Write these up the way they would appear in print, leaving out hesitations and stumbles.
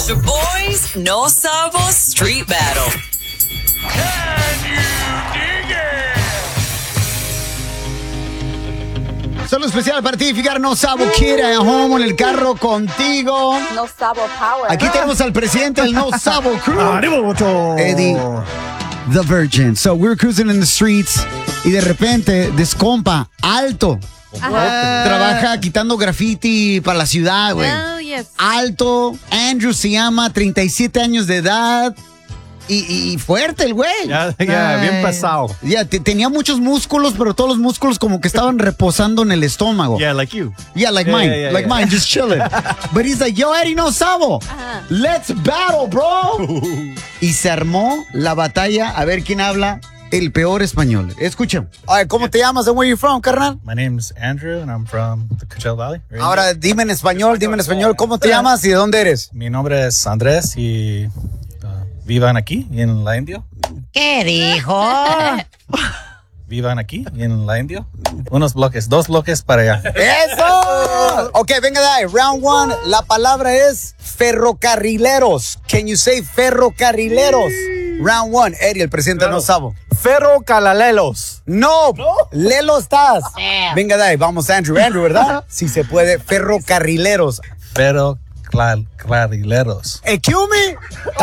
Shaboy's No Sabo Street Battle. Solo especial para ti, Figar No Sabo Kid at home en el carro contigo. No Sabo Power. Aquí tenemos al presidente del No Sabo Crew, Eddie the Virgin. So we're cruising in the streets y de repente, descompa, alto. Trabaja quitando graffiti para la ciudad, güey. Oh, yes. Alto, Andrew se llama, 37 años de edad. Y fuerte el güey. Ya, bien pesado. Ya, tenía muchos músculos, pero todos los músculos como que estaban reposando en el estómago. Yeah, like you. Yeah, like mine. Like mine, just chilling. But he's like, yo, Eddie No Sabo, let's battle, bro. Y se armó la batalla a ver quién habla el peor español. Escucha. Ay, ¿cómo te llamas? And where you from, carnal? My name's Andrew, and I'm from the Coachella Valley. Ahora, dime en español, ¿cómo te llamas y de dónde eres? Mi nombre es Andrés y vivan aquí en la Indio. ¿Qué dijo? Vivan aquí en la Indio. Dos bloques para allá. ¡Eso! Ok, venga de ahí. Round one. La palabra es ferrocarrileros. Can you say ferrocarrileros? Round one. Eddie, el presidente No Sabo. Ferrocalalelos. No, Lelo estás. Venga de ahí. Vamos, Andrew, ¿verdad? Si se puede. Ferrocarrileros. Ferrocalaleros. Excuse me.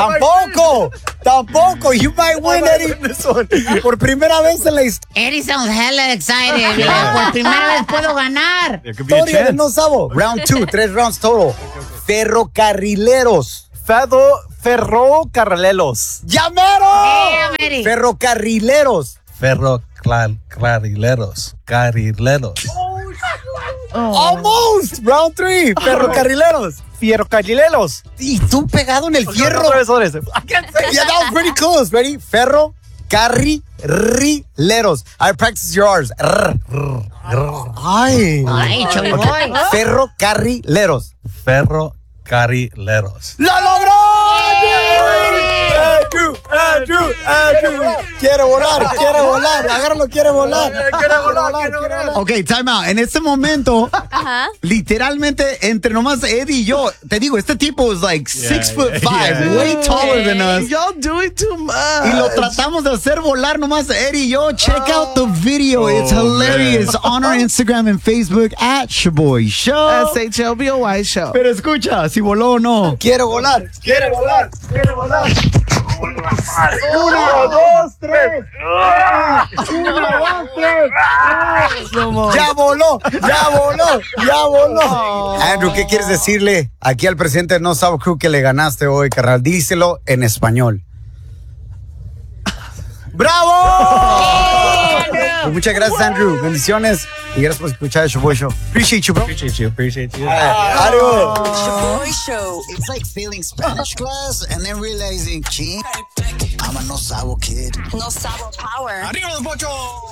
Tampoco. You might win, Eddie. Por primera vez en la historia. Eddie sounds hella excited. Mira, por primera vez puedo ganar. There could be a de chance. No Sabo. Round two. 3 rounds total. Ferrocarrileros. Ferrocarrileros. ¡Llamero! Damn, Eddie. Ferrocarrileros. Ferrocarrileros. Carrileros. Almost. Round 3. Ferrocarrileros. Ferrocarrileros. Y tú pegado en el fierro. Otra vez. Yeah, that was pretty close. Ready? Ferrocarrileros. I practice yours. Ay. Ay, Choy Boy. Ferrocarrileros. Ferrocarrileros. ¡Lo logró! Andrew. Quiere volar. Agárralo, quiere volar. Ok, time out. En este momento, literalmente, entre nomás Eddie y yo, te digo, este tipo es like 6'5", way taller than us. Y'all doing too much. Y lo tratamos de hacer volar nomás Eddie y yo. Check out the video. It's hilarious. On our Instagram and Facebook at Shaboy Show. SHLBOY Show. Pero escucha, si voló o no. Quiere volar. 1, 2, 3. 1, 2, 3. Ya voló. Andrew, ¿qué quieres decirle aquí al presidente de No Sabo Crew que le ganaste hoy, carnal? Díselo en español. ¡Bravo! Pues muchas gracias, Andrew. Bendiciones. Y gracias por escuchar el Shaboy Show. Appreciate you, bro. Appreciate you. Adiós. Shaboy Show. It's like failing Spanish class and then realizing, I'm a No Sabo kid. No Sabo Power. ¡Arriba, Pocho!